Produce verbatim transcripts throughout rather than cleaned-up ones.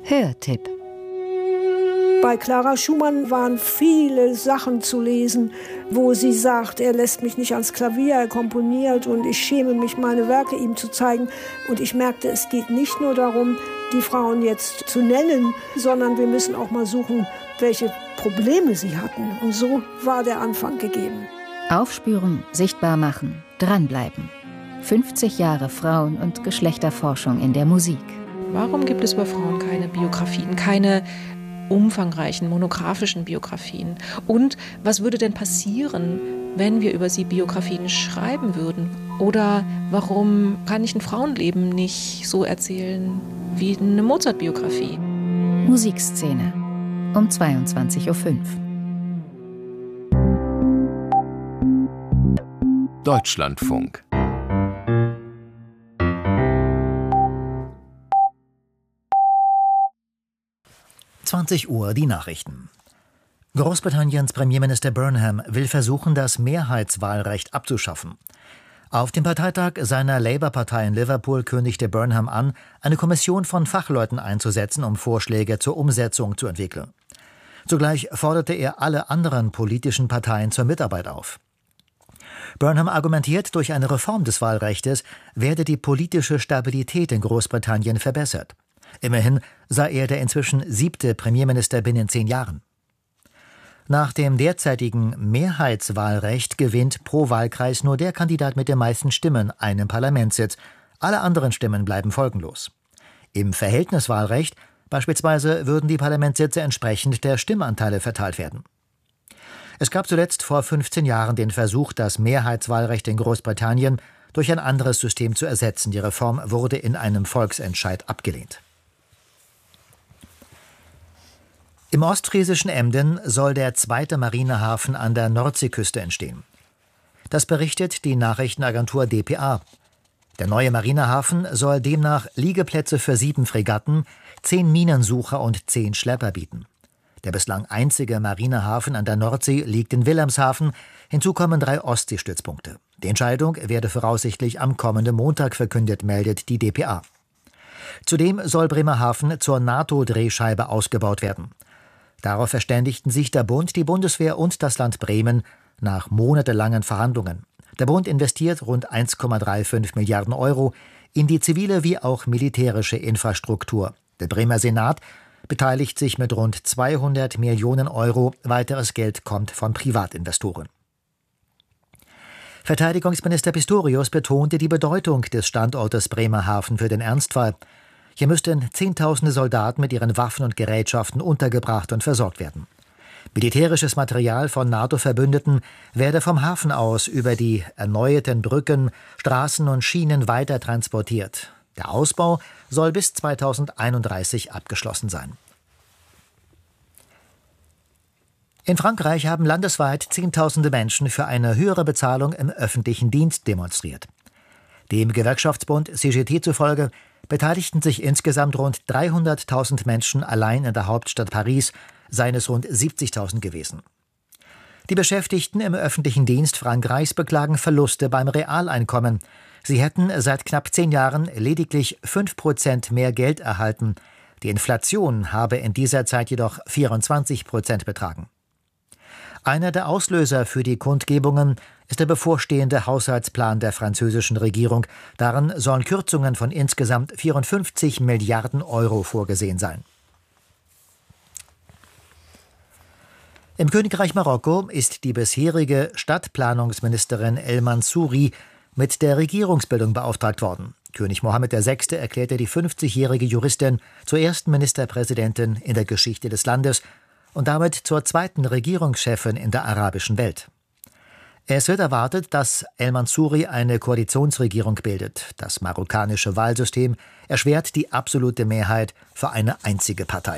Hörtipp. Bei Clara Schumann waren viele Sachen zu lesen, wo sie sagt, er lässt mich nicht ans Klavier, er komponiert und ich schäme mich, meine Werke ihm zu zeigen. Und ich merkte, es geht nicht nur darum, die Frauen jetzt zu nennen, sondern wir müssen auch mal suchen, welche Probleme sie hatten. Und so war der Anfang gegeben. Aufspüren, sichtbar machen, dranbleiben. fünfzig Jahre Frauen- und Geschlechterforschung in der Musik. Warum gibt es über Frauen keine Biografien, keine umfangreichen, monografischen Biografien? Und was würde denn passieren, wenn wir über sie Biografien schreiben würden? Oder warum kann ich ein Frauenleben nicht so erzählen wie eine Mozart-Biografie? Musikszene um zweiundzwanzig Uhr fünf. Deutschlandfunk. zwanzig Uhr die Nachrichten. Großbritanniens Premierminister Burnham will versuchen, das Mehrheitswahlrecht abzuschaffen. Auf dem Parteitag seiner Labour-Partei in Liverpool kündigte Burnham an, eine Kommission von Fachleuten einzusetzen, um Vorschläge zur Umsetzung zu entwickeln. Zugleich forderte er alle anderen politischen Parteien zur Mitarbeit auf. Burnham argumentiert, durch eine Reform des Wahlrechtes werde die politische Stabilität in Großbritannien verbessert. Immerhin sei er der inzwischen siebte Premierminister binnen zehn Jahren. Nach dem derzeitigen Mehrheitswahlrecht gewinnt pro Wahlkreis nur der Kandidat mit den meisten Stimmen einen Parlamentssitz. Alle anderen Stimmen bleiben folgenlos. Im Verhältniswahlrecht beispielsweise würden die Parlamentssitze entsprechend der Stimmanteile verteilt werden. Es gab zuletzt vor fünfzehn Jahren den Versuch, das Mehrheitswahlrecht in Großbritannien durch ein anderes System zu ersetzen. Die Reform wurde in einem Volksentscheid abgelehnt. Im ostfriesischen Emden soll der zweite Marinehafen an der Nordseeküste entstehen. Das berichtet die Nachrichtenagentur D P A. Der neue Marinehafen soll demnach Liegeplätze für sieben Fregatten, zehn Minensucher und zehn Schlepper bieten. Der bislang einzige Marinehafen an der Nordsee liegt in Wilhelmshaven. Hinzu kommen drei Ostseestützpunkte. Die Entscheidung werde voraussichtlich am kommenden Montag verkündet, meldet die D P A. Zudem soll Bremerhaven zur NATO-Drehscheibe ausgebaut werden. Darauf verständigten sich der Bund, die Bundeswehr und das Land Bremen nach monatelangen Verhandlungen. Der Bund investiert rund eins Komma fünfunddreißig Milliarden Euro in die zivile wie auch militärische Infrastruktur. Der Bremer Senat beteiligt sich mit rund zweihundert Millionen Euro. Weiteres Geld kommt von Privatinvestoren. Verteidigungsminister Pistorius betonte die Bedeutung des Standortes Bremerhaven für den Ernstfall. Hier müssten Zehntausende Soldaten mit ihren Waffen und Gerätschaften untergebracht und versorgt werden. Militärisches Material von NATO-Verbündeten werde vom Hafen aus über die erneuerten Brücken, Straßen und Schienen weiter transportiert. Der Ausbau soll bis zweitausendeinunddreißig abgeschlossen sein. In Frankreich haben landesweit Zehntausende Menschen für eine höhere Bezahlung im öffentlichen Dienst demonstriert. Dem Gewerkschaftsbund C G T zufolge beteiligten sich insgesamt rund dreihunderttausend Menschen allein in der Hauptstadt Paris, seien es rund siebzigtausend gewesen. Die Beschäftigten im öffentlichen Dienst Frankreichs beklagen Verluste beim Realeinkommen. Sie hätten seit knapp zehn Jahren lediglich fünf Prozent mehr Geld erhalten. Die Inflation habe in dieser Zeit jedoch vierundzwanzig Prozent betragen. Einer der Auslöser für die Kundgebungen ist der bevorstehende Haushaltsplan der französischen Regierung. Darin sollen Kürzungen von insgesamt vierundfünfzig Milliarden Euro vorgesehen sein. Im Königreich Marokko ist die bisherige Stadtplanungsministerin El Mansouri mit der Regierungsbildung beauftragt worden. König Mohammed der Sechste erklärte die fünfzigjährige Juristin zur ersten Ministerpräsidentin in der Geschichte des Landes und damit zur zweiten Regierungschefin in der arabischen Welt. Es wird erwartet, dass El Mansouri eine Koalitionsregierung bildet. Das marokkanische Wahlsystem erschwert die absolute Mehrheit für eine einzige Partei.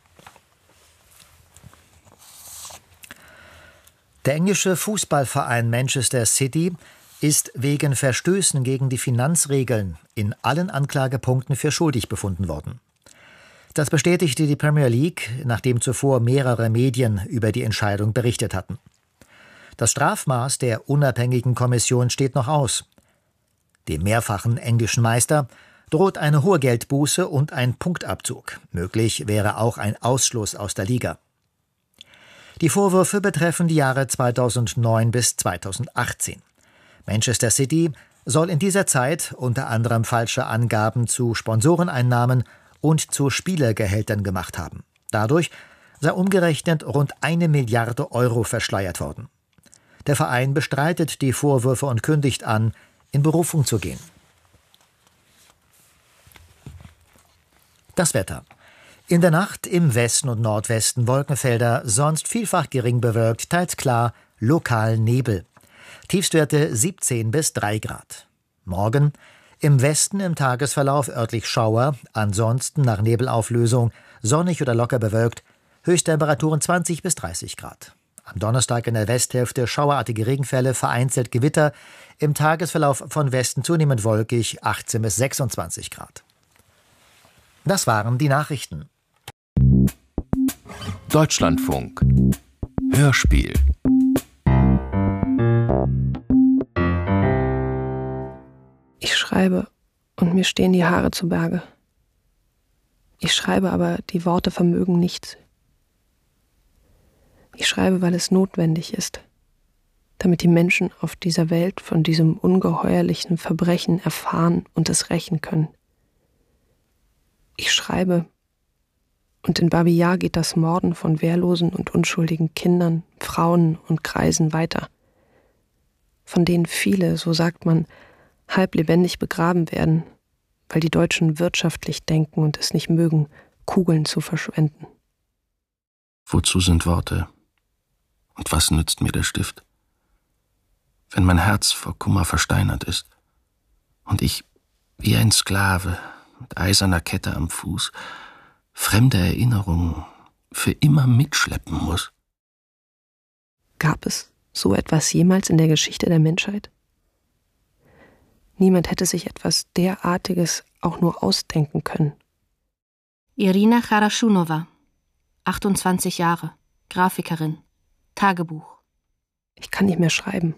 Der englische Fußballverein Manchester City ist wegen Verstößen gegen die Finanzregeln in allen Anklagepunkten für schuldig befunden worden. Das bestätigte die Premier League, nachdem zuvor mehrere Medien über die Entscheidung berichtet hatten. Das Strafmaß der unabhängigen Kommission steht noch aus. Dem mehrfachen englischen Meister droht eine hohe Geldbuße und ein Punktabzug. Möglich wäre auch ein Ausschluss aus der Liga. Die Vorwürfe betreffen die Jahre zweitausendneun bis zweitausendachtzehn. Manchester City soll in dieser Zeit unter anderem falsche Angaben zu Sponsoreneinnahmen und zu Spielergehältern gemacht haben. Dadurch sei umgerechnet rund eine Milliarde Euro verschleiert worden. Der Verein bestreitet die Vorwürfe und kündigt an, in Berufung zu gehen. Das Wetter. In der Nacht im Westen und Nordwesten Wolkenfelder, sonst vielfach gering bewölkt, teils klar, lokal Nebel. Tiefstwerte siebzehn bis drei Grad. Morgen im Westen im Tagesverlauf örtlich Schauer, ansonsten nach Nebelauflösung sonnig oder locker bewölkt, Höchsttemperaturen zwanzig bis dreißig Grad. Am Donnerstag in der Westhälfte schauerartige Regenfälle, vereinzelt Gewitter, im Tagesverlauf von Westen zunehmend wolkig, achtzehn bis sechsundzwanzig Grad. Das waren die Nachrichten. Deutschlandfunk Hörspiel. Ich schreibe und mir stehen die Haare zu Berge. Ich schreibe, aber die Worte vermögen nichts. Ich schreibe, weil es notwendig ist, damit die Menschen auf dieser Welt von diesem ungeheuerlichen Verbrechen erfahren und es rächen können. Ich schreibe, und in Babi Yar geht das Morden von wehrlosen und unschuldigen Kindern, Frauen und Greisen weiter, von denen viele, so sagt man, halb lebendig begraben werden, weil die Deutschen wirtschaftlich denken und es nicht mögen, Kugeln zu verschwenden. Wozu sind Worte? Und was nützt mir der Stift? Wenn mein Herz vor Kummer versteinert ist und ich, wie ein Sklave, mit eiserner Kette am Fuß, fremde Erinnerungen für immer mitschleppen muss. Gab es so etwas jemals in der Geschichte der Menschheit? Niemand hätte sich etwas derartiges auch nur ausdenken können. Irina Charashunova, achtundzwanzig Jahre, Grafikerin, Tagebuch. Ich kann nicht mehr schreiben.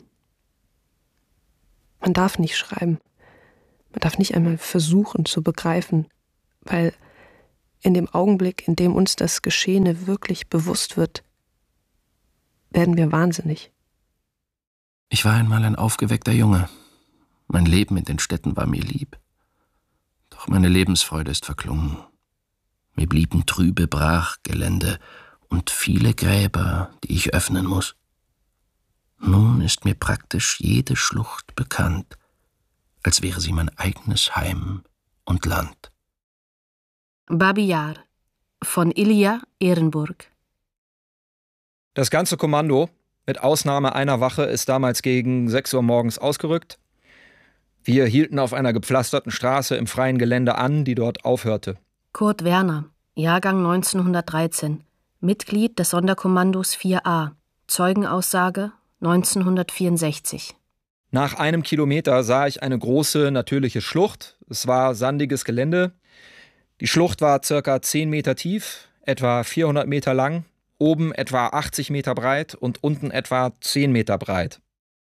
Man darf nicht schreiben. Man darf nicht einmal versuchen zu begreifen, weil in dem Augenblick, in dem uns das Geschehene wirklich bewusst wird, werden wir wahnsinnig. Ich war einmal ein aufgeweckter Junge. Mein Leben in den Städten war mir lieb. Doch meine Lebensfreude ist verklungen. Mir blieben trübe Brachgelände und viele Gräber, die ich öffnen muss. Nun ist mir praktisch jede Schlucht bekannt, als wäre sie mein eigenes Heim und Land. Babi Yar von Ilja Ehrenburg. Das ganze Kommando, mit Ausnahme einer Wache, ist damals gegen sechs Uhr morgens ausgerückt. Wir hielten auf einer gepflasterten Straße im freien Gelände an, die dort aufhörte. Kurt Werner, Jahrgang neunzehnhundertdreizehn, Mitglied des Sonderkommandos vier a, Zeugenaussage neunzehnhundertvierundsechzig. Nach einem Kilometer sah ich eine große, natürliche Schlucht. Es war sandiges Gelände. Die Schlucht war circa zehn Meter tief, etwa vierhundert Meter lang, oben etwa achtzig Meter breit und unten etwa zehn Meter breit.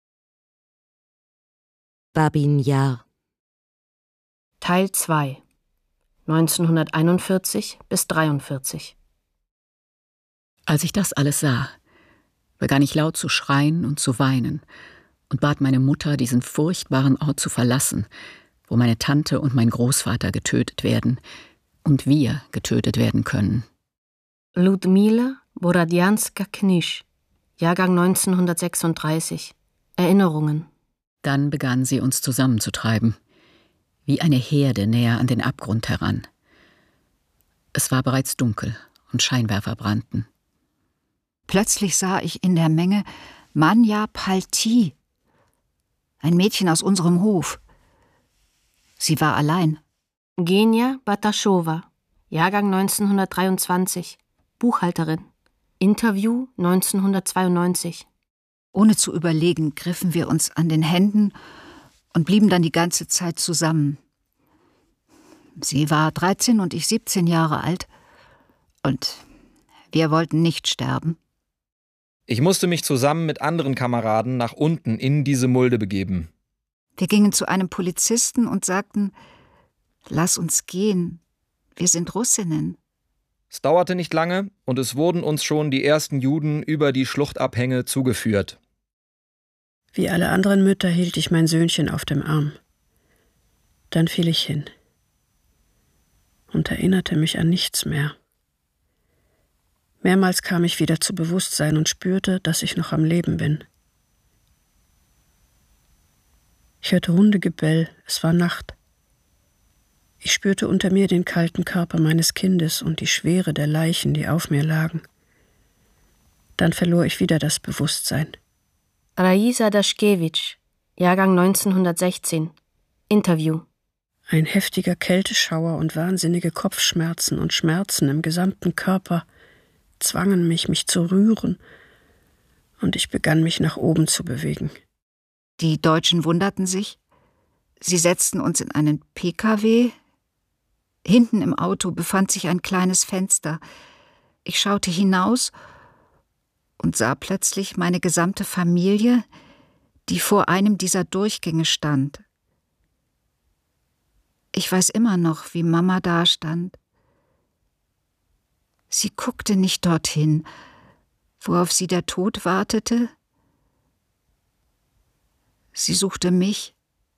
Babi Yar. Teil zwei, neunzehnhunderteinundvierzig bis dreiundvierzig. Als ich das alles sah, begann ich laut zu schreien und zu weinen und bat meine Mutter, diesen furchtbaren Ort zu verlassen, wo meine Tante und mein Großvater getötet werden und wir getötet werden können. Ludmila Borodjanska-Knisch, Jahrgang neunzehnhundertsechsunddreißig. Erinnerungen. Dann begann sie uns zusammenzutreiben, wie eine Herde näher an den Abgrund heran. Es war bereits dunkel und Scheinwerfer brannten. Plötzlich sah ich in der Menge Manja Palti, ein Mädchen aus unserem Hof. Sie war allein. Genia Bataschowa, Jahrgang neunzehnhundertdreiundzwanzig, Buchhalterin. Interview neunzehnhundertzweiundneunzig. Ohne zu überlegen, griffen wir uns an den Händen und blieben dann die ganze Zeit zusammen. Sie war dreizehn und ich siebzehn Jahre alt und wir wollten nicht sterben. Ich musste mich zusammen mit anderen Kameraden nach unten in diese Mulde begeben. Wir gingen zu einem Polizisten und sagten, Lass uns gehen. Wir sind Russinnen. Es dauerte nicht lange und es wurden uns schon die ersten Juden über die Schluchtabhänge zugeführt. Wie alle anderen Mütter hielt ich mein Söhnchen auf dem Arm. Dann fiel ich hin und erinnerte mich an nichts mehr. Mehrmals kam ich wieder zu Bewusstsein und spürte, dass ich noch am Leben bin. Ich hörte Hundegebell, es war Nacht. Ich spürte unter mir den kalten Körper meines Kindes und die Schwere der Leichen, die auf mir lagen. Dann verlor ich wieder das Bewusstsein. Raisa Daschkewitsch, Jahrgang neunzehnhundertsechzehn. Interview. Ein heftiger Kälteschauer und wahnsinnige Kopfschmerzen und Schmerzen im gesamten Körper zwangen mich, mich zu rühren, und ich begann, mich nach oben zu bewegen. Die Deutschen wunderten sich. Sie setzten uns in einen P K W. Hinten im Auto befand sich ein kleines Fenster. Ich schaute hinaus und sah plötzlich meine gesamte Familie, die vor einem dieser Durchgänge stand. Ich weiß immer noch, wie Mama dastand. Sie guckte nicht dorthin, worauf sie der Tod wartete. Sie suchte mich.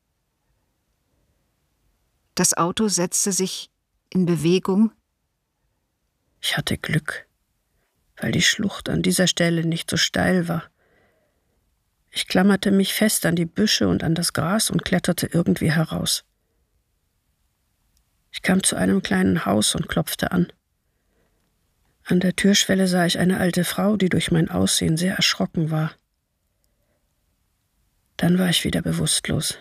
Das Auto setzte sich in Bewegung. Ich hatte Glück, weil die Schlucht an dieser Stelle nicht so steil war. Ich klammerte mich fest an die Büsche und an das Gras und kletterte irgendwie heraus. Ich kam zu einem kleinen Haus und klopfte an. An der Türschwelle sah ich eine alte Frau, die durch mein Aussehen sehr erschrocken war. Dann war ich wieder bewusstlos.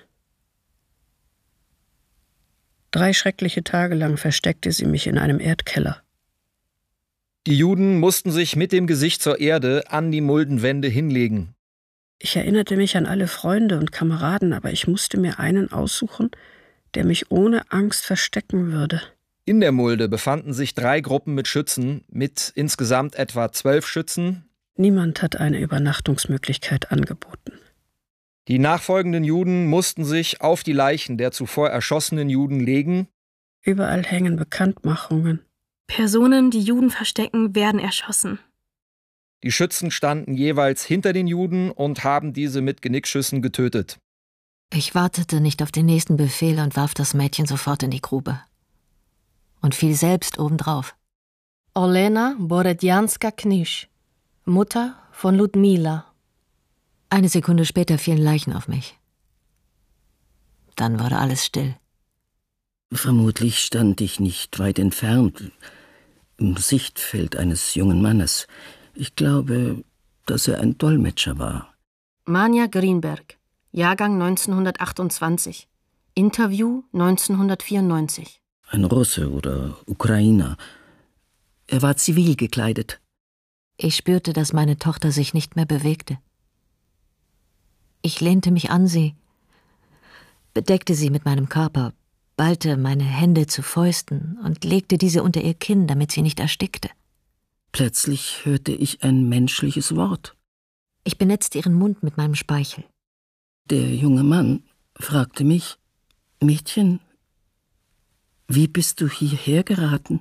Drei schreckliche Tage lang versteckte sie mich in einem Erdkeller. Die Juden mussten sich mit dem Gesicht zur Erde an die Muldenwände hinlegen. Ich erinnerte mich an alle Freunde und Kameraden, aber ich musste mir einen aussuchen, der mich ohne Angst verstecken würde. In der Mulde befanden sich drei Gruppen mit Schützen, mit insgesamt etwa zwölf Schützen. Niemand hat eine Übernachtungsmöglichkeit angeboten. Die nachfolgenden Juden mussten sich auf die Leichen der zuvor erschossenen Juden legen. Überall hängen Bekanntmachungen. Personen, die Juden verstecken, werden erschossen. Die Schützen standen jeweils hinter den Juden und haben diese mit Genickschüssen getötet. Ich wartete nicht auf den nächsten Befehl und warf das Mädchen sofort in die Grube. Und fiel selbst obendrauf. Olena Borodjanska-Knisch, Mutter von Ludmila. Eine Sekunde später fielen Leichen auf mich. Dann wurde alles still. Vermutlich stand ich nicht weit entfernt, im Sichtfeld eines jungen Mannes. Ich glaube, dass er ein Dolmetscher war. Manja Greenberg, Jahrgang neunzehnhundertachtundzwanzig. Interview neunzehnhundertvierundneunzig. Ein Russe oder Ukrainer. Er war zivil gekleidet. Ich spürte, dass meine Tochter sich nicht mehr bewegte. Ich lehnte mich an sie, bedeckte sie mit meinem Körper, ballte meine Hände zu Fäusten und legte diese unter ihr Kinn, damit sie nicht erstickte. Plötzlich hörte ich ein menschliches Wort. Ich benetzte ihren Mund mit meinem Speichel. Der junge Mann fragte mich: Mädchen, wie bist du hierher geraten?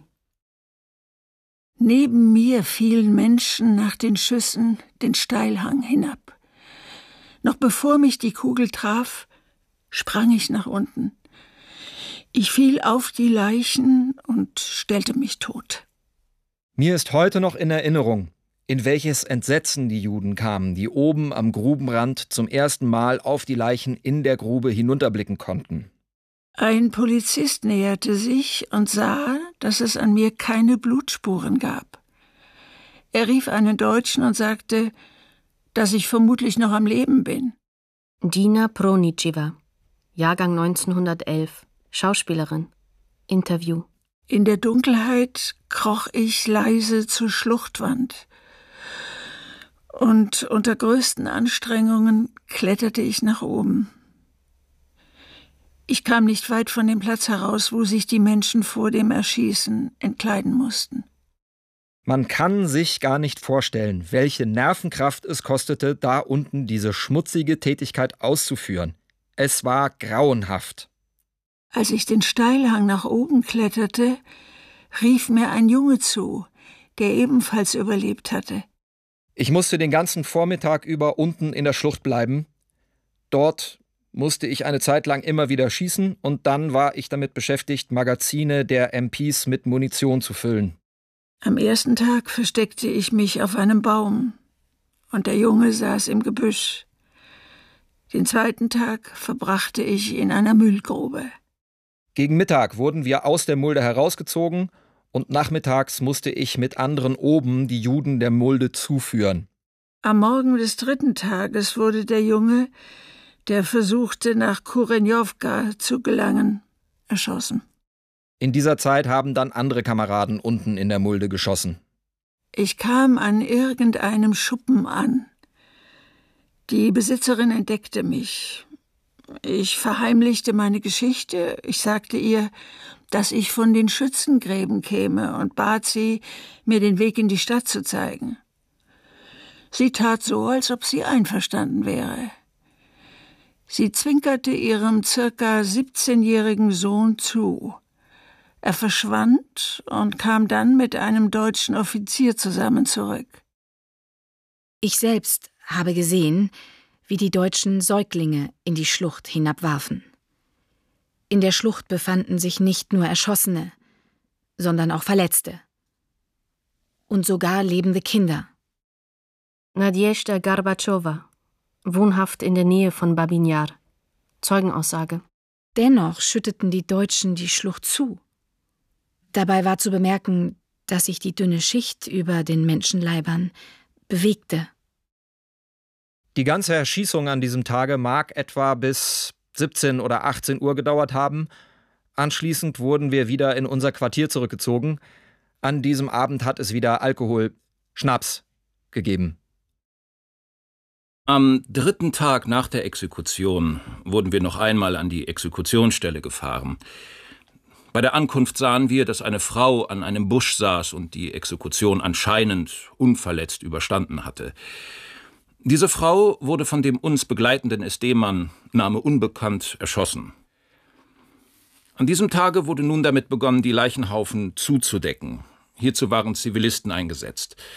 Neben mir fielen Menschen nach den Schüssen den Steilhang hinab. Noch bevor mich die Kugel traf, sprang ich nach unten. Ich fiel auf die Leichen und stellte mich tot. Mir ist heute noch in Erinnerung, in welches Entsetzen die Juden kamen, die oben am Grubenrand zum ersten Mal auf die Leichen in der Grube hinunterblicken konnten. Ein Polizist näherte sich und sah, dass es an mir keine Blutspuren gab. Er rief einen Deutschen und sagte, dass ich vermutlich noch am Leben bin. Dina Pronicheva, Jahrgang neunzehnhundertelf, Schauspielerin. Interview. In der Dunkelheit kroch ich leise zur Schluchtwand. Und unter größten Anstrengungen kletterte ich nach oben. Ich kam nicht weit von dem Platz heraus, wo sich die Menschen vor dem Erschießen entkleiden mussten. Man kann sich gar nicht vorstellen, welche Nervenkraft es kostete, da unten diese schmutzige Tätigkeit auszuführen. Es war grauenhaft. Als ich den Steilhang nach oben kletterte, rief mir ein Junge zu, der ebenfalls überlebt hatte. Ich musste den ganzen Vormittag über unten in der Schlucht bleiben. Dort musste ich eine Zeit lang immer wieder schießen und dann war ich damit beschäftigt, Magazine der M Ps mit Munition zu füllen. Am ersten Tag versteckte ich mich auf einem Baum und der Junge saß im Gebüsch. Den zweiten Tag verbrachte ich in einer Müllgrube. Gegen Mittag wurden wir aus der Mulde herausgezogen und nachmittags musste ich mit anderen oben die Juden der Mulde zuführen. Am Morgen des dritten Tages wurde der Junge, der versuchte, nach Kurenjowka zu gelangen, erschossen. In dieser Zeit haben dann andere Kameraden unten in der Mulde geschossen. Ich kam an irgendeinem Schuppen an. Die Besitzerin entdeckte mich. Ich verheimlichte meine Geschichte. Ich sagte ihr, dass ich von den Schützengräben käme und bat sie, mir den Weg in die Stadt zu zeigen. Sie tat so, als ob sie einverstanden wäre. Sie zwinkerte ihrem circa siebzehnjährigen Sohn zu. Er verschwand und kam dann mit einem deutschen Offizier zusammen zurück. Ich selbst habe gesehen, wie die Deutschen Säuglinge in die Schlucht hinabwarfen. In der Schlucht befanden sich nicht nur Erschossene, sondern auch Verletzte. Und sogar lebende Kinder. Nadjezhda Gorbatschowa, wohnhaft in der Nähe von Babin Jar. Zeugenaussage. Dennoch schütteten die Deutschen die Schlucht zu. Dabei war zu bemerken, dass sich die dünne Schicht über den Menschenleibern bewegte. Die ganze Erschießung an diesem Tage mag etwa bis siebzehn oder achtzehn Uhr gedauert haben. Anschließend wurden wir wieder in unser Quartier zurückgezogen. An diesem Abend hat es wieder Alkohol, Schnaps gegeben. Am dritten Tag nach der Exekution wurden wir noch einmal an die Exekutionsstelle gefahren. Bei der Ankunft sahen wir, dass eine Frau an einem Busch saß und die Exekution anscheinend unverletzt überstanden hatte. Diese Frau wurde von dem uns begleitenden S D-Mann, Name unbekannt, erschossen. An diesem Tage wurde nun damit begonnen, die Leichenhaufen zuzudecken. Hierzu waren Zivilisten eingesetzt.